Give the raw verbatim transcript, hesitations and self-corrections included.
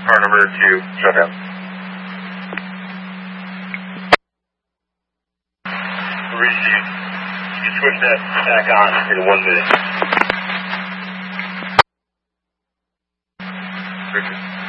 Car number two, shut down. Receive. You can switch that back on in one minute. Richard.